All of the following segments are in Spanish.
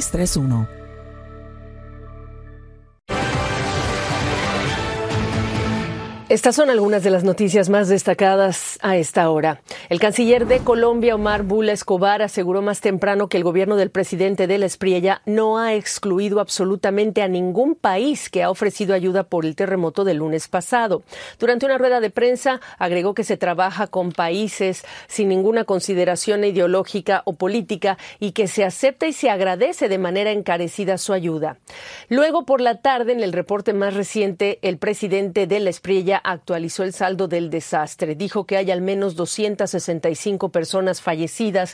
631. Estas son algunas de las noticias más destacadas a esta hora. El canciller de Colombia, Omar Bula Escobar, aseguró más temprano que el gobierno del presidente del Espriella no ha excluido absolutamente a ningún país que ha ofrecido ayuda por el terremoto del lunes pasado. Durante una rueda de prensa, agregó que se trabaja con países sin ninguna consideración ideológica o política y que se acepta y se agradece de manera encarecida su ayuda. Luego, por la tarde, en el reporte más reciente, el presidente del Espriella actualizó el saldo del desastre. Dijo que hay al menos 265 personas fallecidas,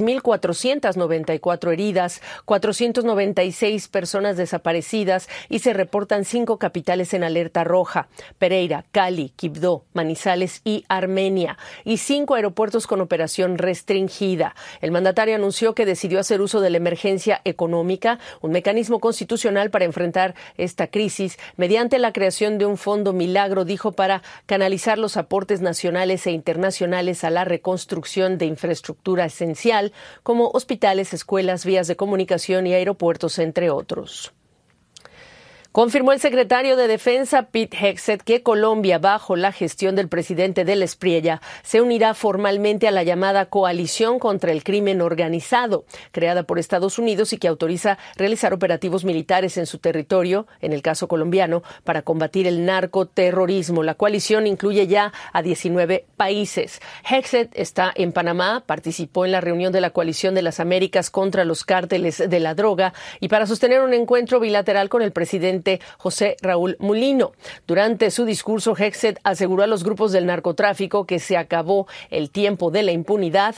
3.494 heridas, 496 personas desaparecidas y se reportan 5 capitales en alerta roja: Pereira, Cali, Quibdó, Manizales y Armenia, y 5 aeropuertos con operación restringida. El mandatario anunció que decidió hacer uso de la emergencia económica, un mecanismo constitucional para enfrentar esta crisis, mediante la creación de un fondo milagro, dijo, para canalizar los aportes nacionales e internacionales a la reconstrucción de infraestructura esencial, como hospitales, escuelas, vías de comunicación y aeropuertos, entre otros. Confirmó el secretario de Defensa, Pete Hegseth, que Colombia, bajo la gestión del presidente del Espriella, se unirá formalmente a la llamada Coalición contra el Crimen Organizado, creada por Estados Unidos y que autoriza realizar operativos militares en su territorio, en el caso colombiano, para combatir el narcoterrorismo. La coalición incluye ya a 19 países. Hegseth está en Panamá, participó en la reunión de la Coalición de las Américas contra los cárteles de la droga y para sostener un encuentro bilateral con el presidente José Raúl Mulino. Durante su discurso, Hegseth aseguró a los grupos del narcotráfico que se acabó el tiempo de la impunidad